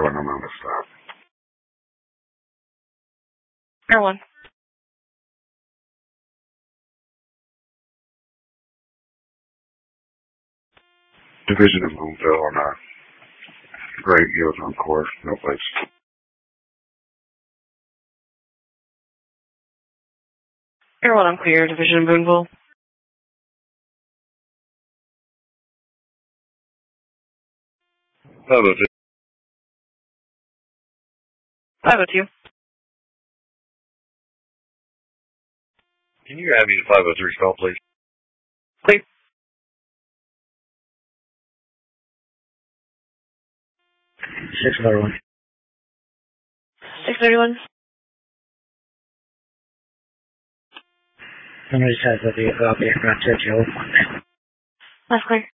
clear when I'm on the stop. Air 1. Division of Moonville on a great yield on course, no place. Air 1, I'm clear. Division of Boonville. How about 502. Can you add me to 503 stall, please? Clear. 631. 631. Somebody says that the aircraft said Joe. That's clear.